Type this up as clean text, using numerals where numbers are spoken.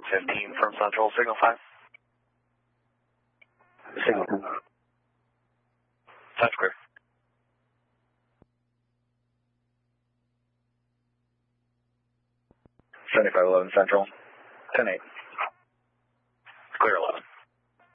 15 from Central, signal 5. Signal. Touch clear. 7511 Central, 10-8.